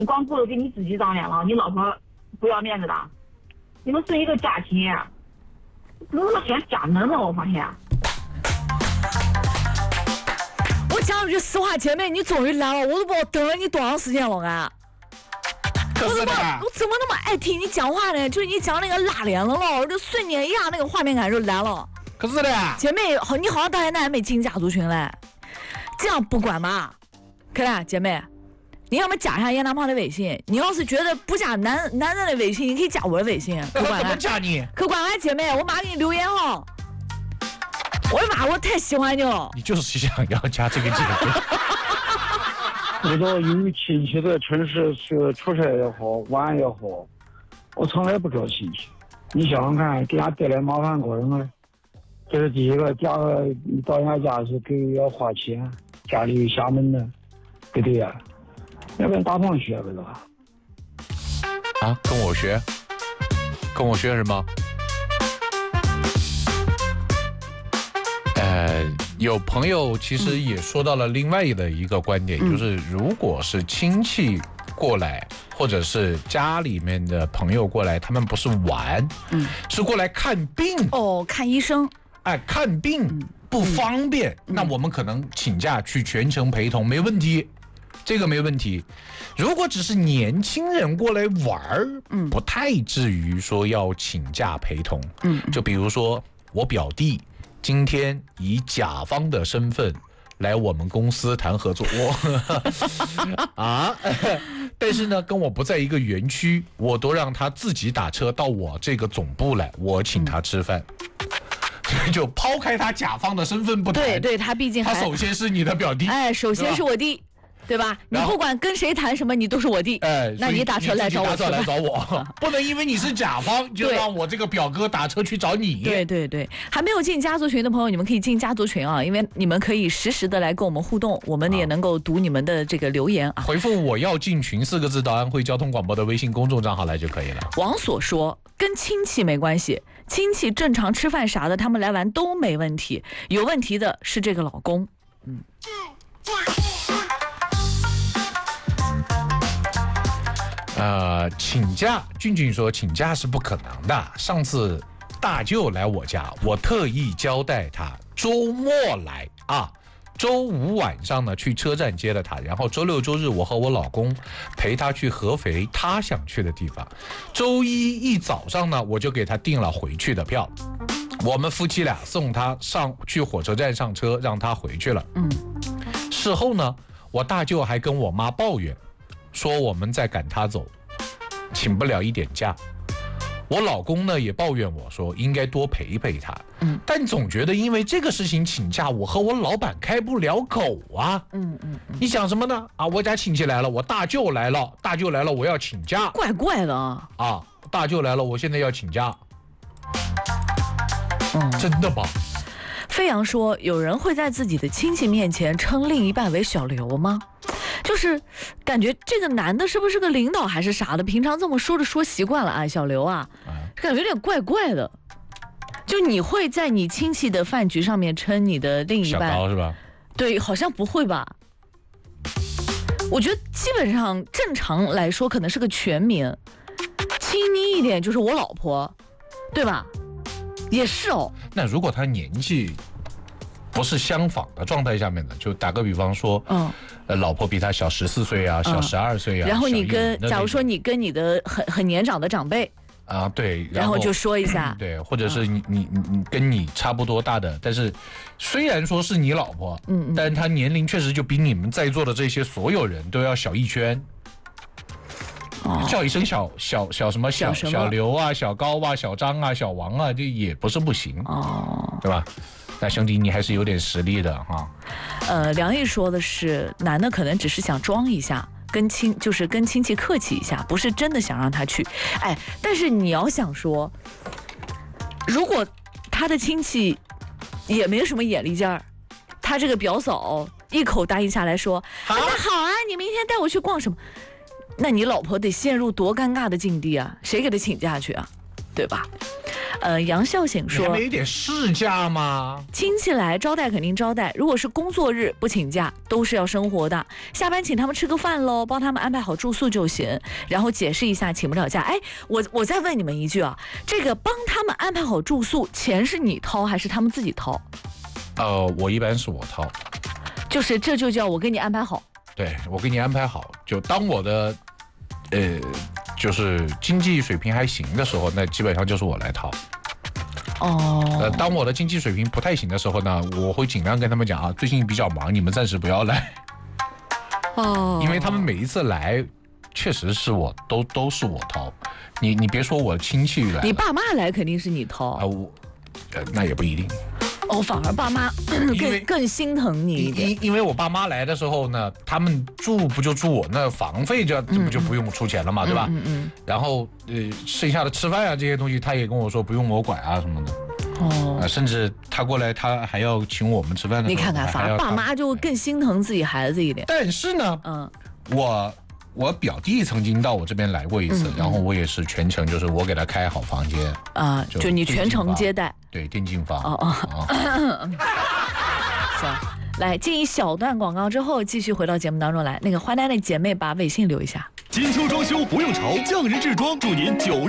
你光顾着给你自己长脸了，你老婆不要面子的。你们是一个家庭，怎么那么选家门呢？我发现。 我讲句实话，姐妹，你终于来了，我都不知道等了你多长时间了啊！我怎么那么爱听你讲话呢？就是你讲那个拉脸了咯，我就瞬间一下那个画面感就来了。 可是的， 姐妹，你好像到现在还没进家族群嘞，这样不管吧？可来，姐妹，你要么加一下严大胖的微信，你要是觉得不加男人的微信，你可以加我的微信。 可管怎么加你？ 可管来，姐妹，我马上给你留言哦。我的妈，我太喜欢你了。 你就是想要加这个姐妹。 遇到有亲戚在城市是出差也好，玩也好，我从来不找亲戚。你想想看，给人家带来麻烦过什么？这是第一个，第二个，你到人家家是给要花钱，家里有厦门的，对不对呀？要跟大胖学不是吧？ 啊，跟我学什么？有朋友其实也说到了另外的一个观点，就是如果是亲戚过来，或者是家里面的朋友过来，他们不是玩，是过来看病哦，看医生。 哎，看病不方便，那我们可能请假去全程陪同，没问题，这个没问题。如果只是年轻人过来玩，不太至于说要请假陪同。就比如说我表弟今天以甲方的身份来我们公司谈合作，但是呢，跟我不在一个园区，我都让他自己打车到我这个总部来，我请他吃饭。就抛开他甲方的身份不谈， 对，他毕竟他首先是你的表弟， 首先是我弟，对吧？你不管跟谁谈什么，你都是我弟，那你打车来找我， 来找我，不能因为你是甲方就让我这个表哥打车去找你。 对，还没有进家族群的朋友，你们可以进家族群啊，因为你们可以实时的来跟我们互动，我们也能够读你们的这个留言啊。 回复我要进群4个字到安徽交通广播的微信公众账号来就可以了。 王所说跟亲戚没关系，亲戚正常吃饭啥的，他们来玩都没问题，有问题的是这个老公。 请假，俊俊说请假是不可能的。上次大舅来我家，我特意交代他周末来啊，周五晚上呢去车站接了他，然后周六周日我和我老公陪他去合肥他想去的地方。周一一早上呢，我就给他订了回去的票。我们夫妻俩送他去火车站上车，让他回去了。事后呢，我大舅还跟我妈抱怨，说我们在赶他走，请不了一点假。我老公呢也抱怨我说应该多陪陪他，但总觉得因为这个事情请假，我和我老板开不了口啊。你想什么呢？我家亲戚来了，我大舅来了，我要请假， 怪怪的啊！大舅来了，我现在要请假。真的吗？ 飞扬说，有人会在自己的亲戚面前称另一半为小刘吗？就是感觉这个男的是不是个领导还是啥的，平常这么说习惯了小刘啊，感觉有点怪怪的。就你会在你亲戚的饭局上面称你的另一半小高是吧？ 对，好像不会吧。我觉得基本上正常来说可能是个全名，亲昵一点就是我老婆，对吧？也是哦。 那如果他年纪不是相仿的状态下面的，就打个比方说，老婆比他小14岁啊，小12岁啊， 然后你假如说你跟你的很年长的长辈对， 然后就说一下， 对，或者是你跟你差不多大的，但是虽然说是你老婆，但是他年龄确实就比你们在座的这些所有人都要小一圈。叫一声小什么小刘啊，小高啊，小张啊，小王啊，这也不是不行对吧？那兄弟你还是有点实力的哈。 梁毅说的是，男的可能只是想装一下，跟亲戚客气一下，不是真的想让他去。但是你要想说，如果他的亲戚也没有什么眼力劲儿，他这个表嫂一口答应下来说，那好啊，你明天带我去逛什么？那你老婆得陷入多尴尬的境地啊！谁给他请假去啊？对吧？ 杨孝醒说， 你还没一点事假吗？ 亲戚来招待肯定招待，如果是工作日不请假，都是要生活的。下班请他们吃个饭喽，帮他们安排好住宿就行，然后解释一下请不了假。哎，我再问你们一句啊，这个帮他们安排好住宿，钱是你掏还是他们自己掏？ 我一般是我掏。 就是这就叫我给你安排好。 对，我给你安排好，就当我的就是经济水平还行的时候，那基本上就是我来掏。 哦， 当我的经济水平不太行的时候呢，我会尽量跟他们讲啊，最近比较忙，你们暂时不要来。 哦， 因为他们每一次来，确实是我都是我掏。你别说我亲戚来， 你爸妈来肯定是你掏啊，那也不一定。 哦，反而爸妈更心疼你一点。 因为我爸妈来的时候呢，他们住不就住我那房费这不就不用出钱了嘛，对吧？然后剩下的吃饭啊这些东西，他也跟我说不用我管啊什么的。哦，甚至他过来，他还要请我们吃饭的时候。 你看看，反而爸妈就更心疼自己孩子一点。 但是呢，我表弟曾经到我这边来过一次，然后我也是全程就是我给他开好房间啊，就你全程接待， 对，电竞房。 行，来进一小段广告之后，继续回到节目当中来。那个淮南的姐妹把微信留一下。 金秋装修不用愁，匠人制装祝您9月